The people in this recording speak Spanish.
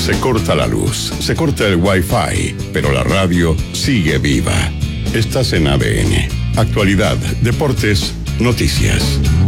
Se corta la luz, se corta el wifi, pero la radio sigue viva. Estás en ADN. Actualidad, deportes, noticias.